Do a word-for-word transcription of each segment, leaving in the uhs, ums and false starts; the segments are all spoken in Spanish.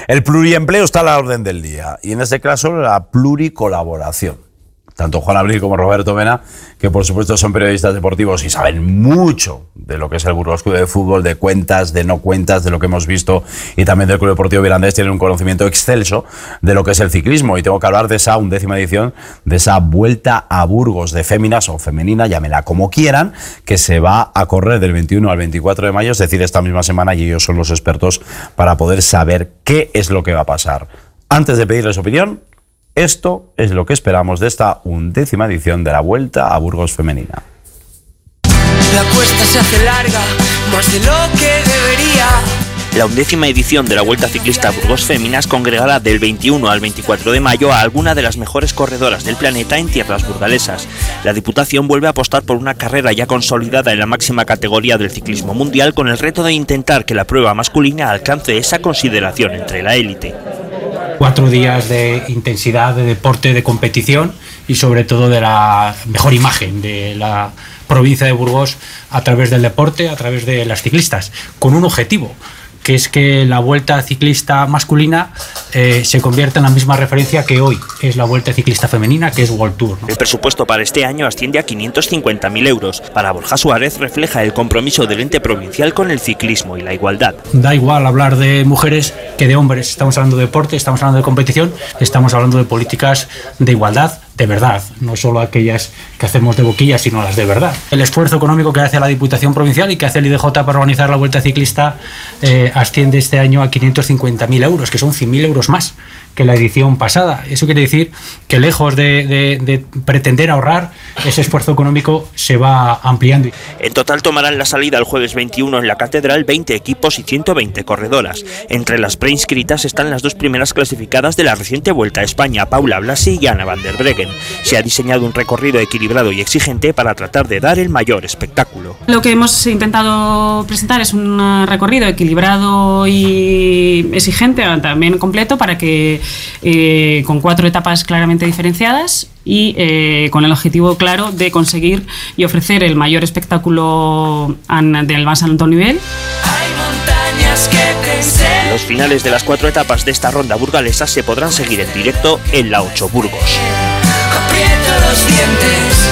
El pluriempleo está a la orden del día y en este caso la pluricolaboración. Tanto Juan Abril como Roberto Mena, que por supuesto son periodistas deportivos y saben mucho de lo que es el Burgos Club de Fútbol, de cuentas, de no cuentas, de lo que hemos visto, y también del Club Deportivo Mirandés, tienen un conocimiento excelso de lo que es el ciclismo. Y tengo que hablar de esa undécima edición, de esa Vuelta a Burgos de féminas o femenina, llámela como quieran, que se va a correr del veintiuno al veinticuatro de mayo, es decir, esta misma semana, y ellos son los expertos para poder saber qué es lo que va a pasar. Antes de pedirles opinión, esto es lo que esperamos de esta undécima edición de la Vuelta a Burgos femenina. La cuesta se hace larga, más de lo que debería. La undécima edición de la Vuelta Ciclista a Burgos Féminas congregará del veintiuno al veinticuatro de mayo a alguna de las mejores corredoras del planeta en tierras burgalesas. La Diputación vuelve a apostar por una carrera ya consolidada en la máxima categoría del ciclismo mundial, con el reto de intentar que la prueba masculina alcance esa consideración entre la élite. Cuatro días de intensidad, de deporte, de competición y sobre todo de la mejor imagen de la provincia de Burgos a través del deporte, a través de las ciclistas, con un objetivo, que es que la Vuelta Ciclista masculina eh, se convierta en la misma referencia que hoy es la Vuelta Ciclista femenina, que es World Tour, ¿no? El presupuesto para este año asciende a quinientos cincuenta mil euros. Para Borja Suárez refleja el compromiso del ente provincial con el ciclismo y la igualdad. Da igual hablar de mujeres que de hombres. Estamos hablando de deporte, estamos hablando de competición, estamos hablando de políticas de igualdad de verdad, no solo aquellas que hacemos de boquilla, sino las de verdad. El esfuerzo económico que hace la Diputación Provincial y que hace el I D J para organizar la Vuelta Ciclista eh, asciende este año a quinientos cincuenta mil euros, que son cien mil euros más que la edición pasada. Eso quiere decir que lejos de, de, de pretender ahorrar, ese esfuerzo económico se va ampliando. En total tomarán la salida el jueves veintiuno en la Catedral veinte equipos y ciento veinte corredoras. Entre las preinscritas están las dos primeras clasificadas de la reciente Vuelta a España, Paula Blasi y Anna van der Breggen. Se ha diseñado un recorrido equilibrado y exigente para tratar de dar el mayor espectáculo. Lo que hemos intentado presentar es un recorrido equilibrado y exigente, también completo, para que eh, con cuatro etapas claramente diferenciadas y eh, con el objetivo claro de conseguir y ofrecer el mayor espectáculo an, del más alto nivel. Los finales de las cuatro etapas de esta ronda burgalesa se podrán seguir en directo en la ocho Burgos. Aprieto los dientes,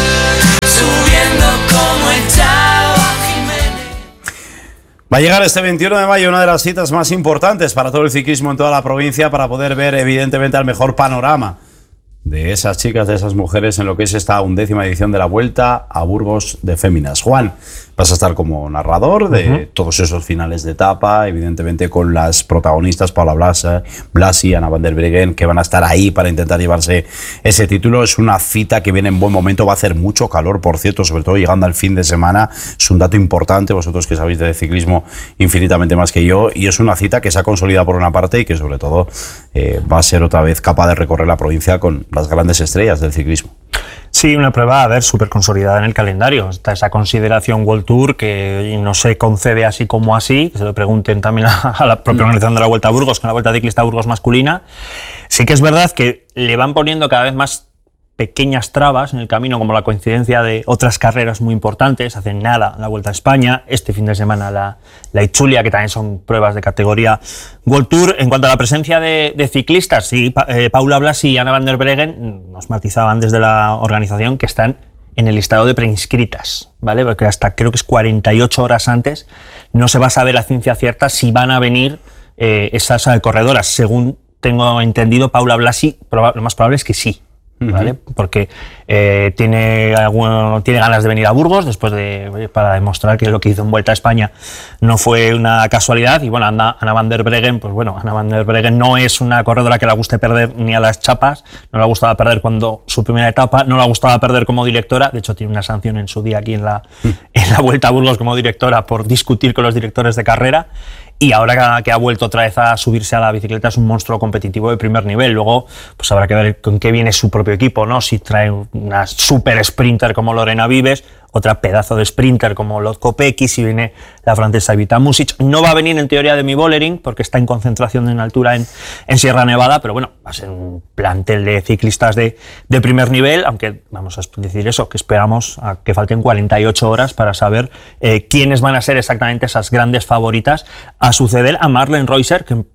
subiendo como el Chavo Jiménez. Va a llegar este veintiuno de mayo una de las citas más importantes para todo el ciclismo en toda la provincia, para poder ver evidentemente el mejor panorama de esas chicas, de esas mujeres en lo que es esta undécima edición de la Vuelta a Burgos de Féminas. Juan, vas a estar como narrador de uh-huh. todos esos finales de etapa, evidentemente con las protagonistas Paula Blasi y Anna van der Breggen, que van a estar ahí para intentar llevarse ese título. Es una cita que viene en buen momento, va a hacer mucho calor, por cierto, sobre todo llegando al fin de semana. Es un dato importante, vosotros que sabéis de ciclismo infinitamente más que yo, y es una cita que se ha consolidado por una parte y que sobre todo eh, va a ser otra vez capaz de recorrer la provincia con las grandes estrellas del ciclismo. Sí, una prueba, a ver, súper consolidada en el calendario. Está esa consideración World Tour que no se concede así como así, que se lo pregunten también a, a la propia organización de la Vuelta a Burgos, con la Vuelta Ciclista a Burgos masculina. Sí que es verdad que le van poniendo cada vez más pequeñas trabas en el camino, como la coincidencia de otras carreras muy importantes. Hace nada la Vuelta a España, este fin de semana la, la Itzulia, que también son pruebas de categoría World Tour. En cuanto a la presencia de, de ciclistas, sí, pa, eh, Paula Blasi y Anna van der Breggen nos matizaban desde la organización que están en el listado de preinscritas, ¿vale? Porque hasta creo que es cuarenta y ocho horas antes no se va a saber a ciencia cierta si van a venir eh, esas corredoras. Según tengo entendido, Paula Blasi, lo más probable es que sí, ¿vale? Uh-huh. Porque eh, tiene, algún, tiene ganas de venir a Burgos después de, para demostrar que lo que hizo en Vuelta a España no fue una casualidad. Y bueno, Anna, Anna van der Breggen, pues bueno, Anna van der Breggen no es una corredora que le guste perder ni a las chapas, no le gustaba perder cuando su primera etapa, no le gustaba perder como directora. De hecho, tiene una sanción en su día aquí en la, uh-huh. en la Vuelta a Burgos como directora por discutir con los directores de carrera. Y ahora que ha vuelto otra vez a subirse a la bicicleta es un monstruo competitivo de primer nivel. Luego pues habrá que ver con qué viene su propio equipo, ¿no? Si trae una super sprinter como Lorena Vives, otra pedazo de sprinter como Lot Kopecky, si viene la francesa Evita Music. No va a venir en teoría Demi Vollering porque está en concentración en altura en, en Sierra Nevada, pero bueno, va a ser un plantel de ciclistas de, de primer nivel, aunque vamos a decir eso, que esperamos a que falten cuarenta y ocho horas para saber eh, quiénes van a ser exactamente esas grandes favoritas a suceder a Marlene Reusser, que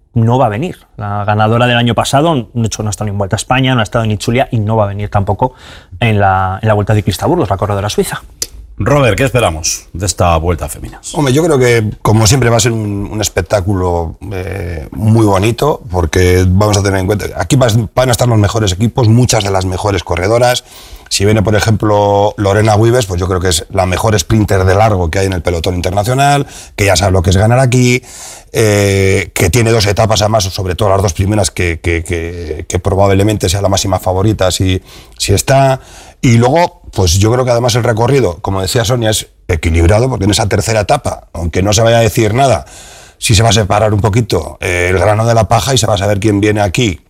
no va a venir. La ganadora del año pasado, de hecho, no ha estado ni en Vuelta a España, no ha estado en Itzulia y no va a venir tampoco en la, en la Vuelta Ciclista a Burgos, la corredora suiza. Robert, ¿qué esperamos de esta Vuelta a Féminas? Hombre, yo creo que, como siempre, va a ser un, un espectáculo eh, muy bonito, porque vamos a tener en cuenta, aquí van a estar los mejores equipos, muchas de las mejores corredoras. Si viene, por ejemplo, Lorena Wiebes, pues yo creo que es la mejor sprinter de largo que hay en el pelotón internacional, que ya sabe lo que es ganar aquí, eh, que tiene dos etapas además, sobre todo las dos primeras, que, que, que, que probablemente sea la máxima favorita si, si está. Y luego, pues yo creo que además el recorrido, como decía Sonia, es equilibrado, porque en esa tercera etapa, aunque no se vaya a decir nada, sí se va a separar un poquito eh, el grano de la paja y se va a saber quién viene aquí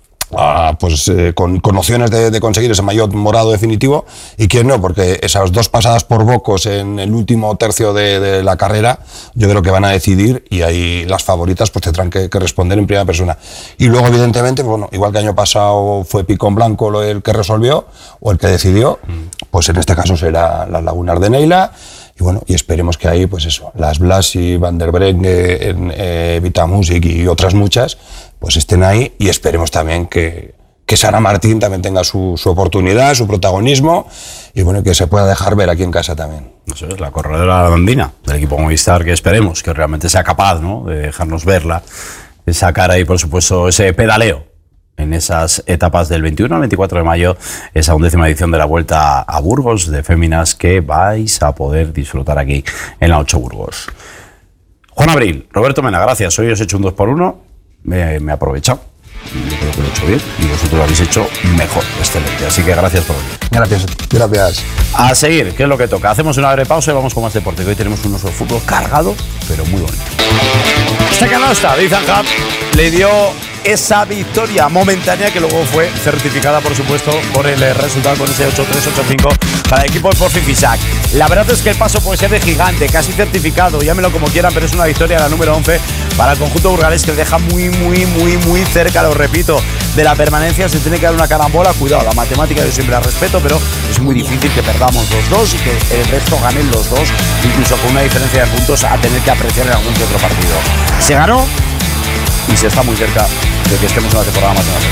Ah, pues eh, con, con opciones de, de conseguir ese maillot morado definitivo y quién no, porque esas dos pasadas por bocos en el último tercio de, de la carrera yo creo que van a decidir, y ahí las favoritas pues tendrán que, que responder en primera persona. Y luego evidentemente, bueno, igual que el año pasado fue Picón Blanco lo, el que resolvió o el que decidió, pues en este caso será las Lagunas de Neila. Y bueno, y esperemos que ahí, pues eso, las Blasi, Van der Breggen, eh, Vita Music y otras muchas, pues estén ahí, y esperemos también que, que Sara Martín también tenga su, su oportunidad, su protagonismo, y bueno, que se pueda dejar ver aquí en casa también. Eso es, la corredora andina del equipo Movistar, que esperemos que realmente sea capaz, ¿no?, de dejarnos verla, de sacar ahí, por supuesto, ese pedaleo en esas etapas del veintiuno al veinticuatro de mayo, esa undécima edición de la Vuelta a Burgos de Féminas que vais a poder disfrutar aquí en la ocho Burgos. Juan Abril, Roberto Mena, gracias. Hoy os he hecho un dos por uno, me, me he aprovechado. Yo creo que lo he hecho bien y vosotros lo habéis hecho mejor, excelente. Así que gracias por venir. Gracias. Gracias. A seguir, ¿qué es lo que toca? Hacemos una breve pausa y vamos con más deporte, que hoy tenemos un oso de fútbol cargado, pero muy bonito. Esta canasta de Ethan Happ le dio esa victoria momentánea que luego fue certificada, por supuesto, por el resultado con ese ocho tres ocho cinco para el equipo de Sporting Fisac. La verdad es que el paso puede ser de gigante, casi certificado, llámenlo como quieran, pero es una victoria, la número once, para el conjunto burgalés, que le deja muy, muy, muy, muy cerca, lo repito, de la permanencia. Se tiene que dar una carambola, cuidado, la matemática yo siempre la respeto, pero es muy difícil que perdamos los dos y que el resto ganen los dos, incluso con una diferencia de puntos a tener que apreciar en algún que otro partido. Se ganó y se está muy cerca de que estemos una temporada más en la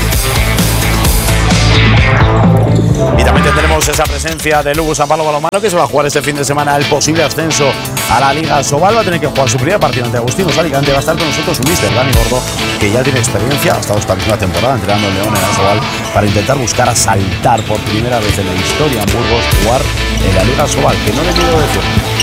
serie. Y también tendremos esa presencia de Lugo San Pablo Balonmano, que se va a jugar este fin de semana el posible ascenso a la Liga Sobal. Va a tener que jugar su primer partido ante Agustinos Alicante. Va a estar con nosotros un mister, Dani Gordo, que ya tiene experiencia, ha estado esta misma temporada entrenando en León en la Sobal para intentar buscar a saltar por primera vez en la historia en Burgos, jugar en la Liga Sobal, que no le quiero decir.